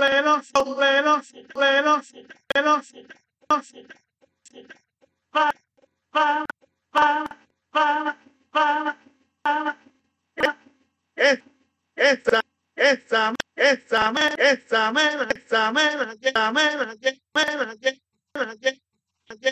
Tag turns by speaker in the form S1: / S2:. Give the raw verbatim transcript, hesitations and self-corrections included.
S1: sombrero, sombrero, sombrero, sombrero, sombrero, va, va, va, va, va, va. Es, esa, esa, esa, me, esa, mera, esa, mera, esa, mera, esa, mera, esa, mera,